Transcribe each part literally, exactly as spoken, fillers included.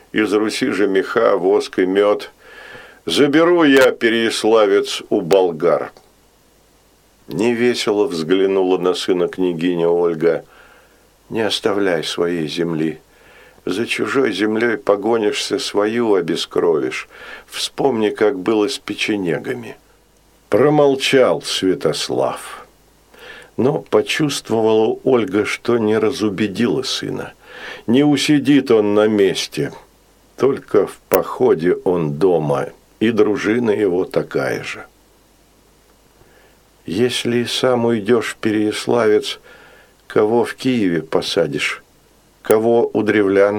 из Руси же меха, воск и мед. Заберу я, переяславец, у болгар». Невесело взглянула на сына княгиня Ольга. «Не оставляй своей земли. За чужой землей погонишься, свою обескровишь. Вспомни, как было с печенегами». Промолчал Святослав. Но почувствовала Ольга, что не разубедила сына. Не усидит он на месте. Только в походе он дома, и дружина его такая же. «Если сам уйдешь в Переяславец, кого в Киеве посадишь? Кого у древлян?»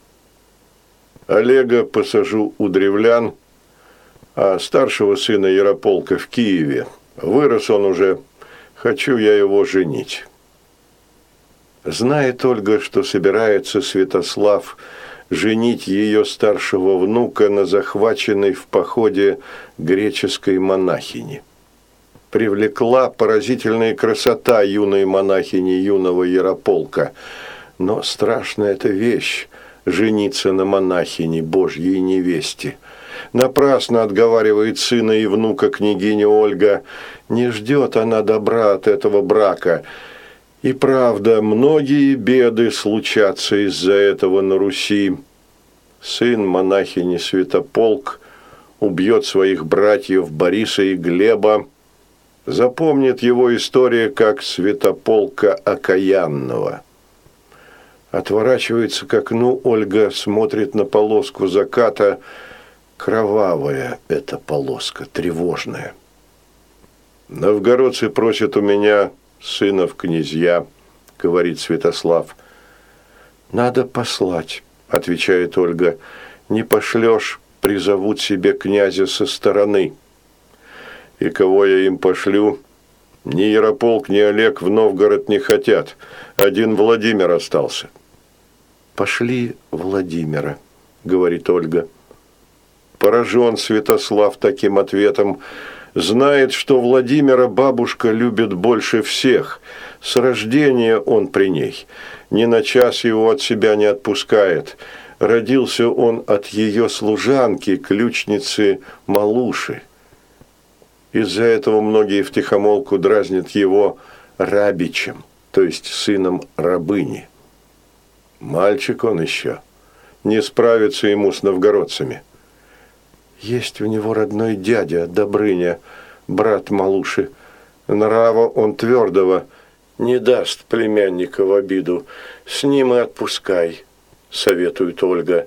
«Олега посажу у древлян, а старшего сына Ярополка в Киеве. Вырос он уже, хочу я его женить». Знает Ольга, что собирается Святослав женить ее старшего внука на захваченной в походе греческой монахине. Привлекла поразительная красота юной монахини, юного Ярополка. Но страшная эта вещь – жениться на монахине, Божьей невесте. Напрасно отговаривает сына и внука княгиня Ольга. Не ждет она добра от этого брака. И правда, многие беды случатся из-за этого на Руси. Сын монахини Святополк убьет своих братьев Бориса и Глеба. Запомнит его история как Святополка окаянного. Отворачивается к окну Ольга, смотрит на полоску заката. Кровавая эта полоска, тревожная. «Новгородцы просят у меня сына в князья», — говорит Святослав. «Надо послать», — отвечает Ольга. «Не пошлешь, призовут себе князя со стороны». «И кого я им пошлю? Ни Ярополк, ни Олег в Новгород не хотят. Один Владимир остался». «Пошли Владимира», — говорит Ольга. Поражен Святослав таким ответом. Знает, что Владимира бабушка любит больше всех. С рождения он при ней. Ни на час его от себя не отпускает. Родился он от ее служанки, ключницы Малуши. Из-за этого многие втихомолку дразнят его Рабичем, то есть сыном рабыни. Мальчик он еще. Не справится ему с новгородцами. Есть у него родной дядя, Добрыня, брат Малуши. Нрава он твердого, не даст племянника в обиду. С ним и отпускай, советует Ольга.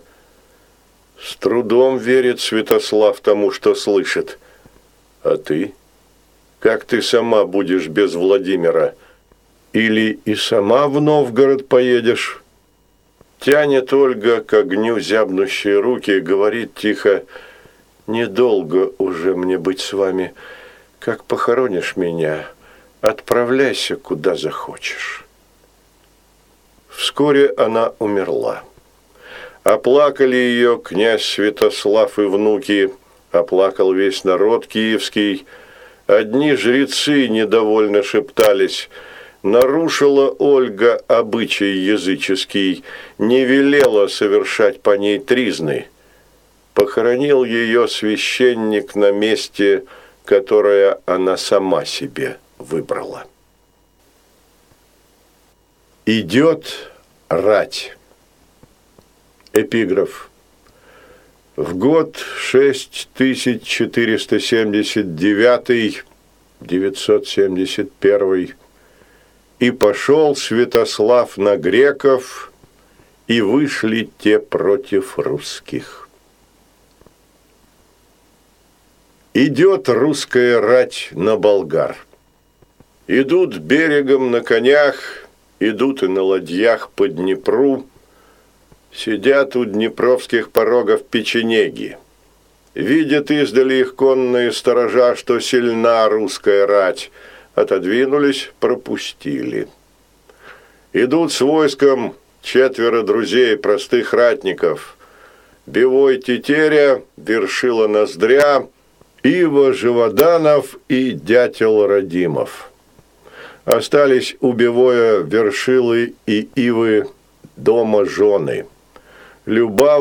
С трудом верит Святослав тому, что слышит. А ты? Как ты сама будешь без Владимира? Или и сама в Новгород поедешь? Тянет Ольга к огню зябнущие руки, говорит тихо: «Недолго уже мне быть с вами. Как похоронишь меня, отправляйся куда захочешь». Вскоре она умерла. Оплакали ее князь Святослав и внуки, оплакал весь народ киевский. Одни жрецы недовольно шептались: нарушила Ольга обычай языческий, не велела совершать по ней тризны. Похоронил ее священник на месте, которое она сама себе выбрала. Идет рать. Эпиграф. В год шесть тысяч четыреста семьдесят девятый, девятьсот семьдесят первый, и пошел Святослав на греков, и вышли те против русских. Идет русская рать на болгар. Идут берегом на конях, идут и на ладьях по Днепру. Сидят у днепровских порогов печенеги. Видят издали их конные сторожа, что сильна русская рать. Отодвинулись, пропустили. Идут с войском четверо друзей, простых ратников. Бевой Тетеря, Вершила Ноздря, Ива Живоданов и Дятел Радимов. Остались у Бевоя, Вершилы и Ивы дома жены. Любав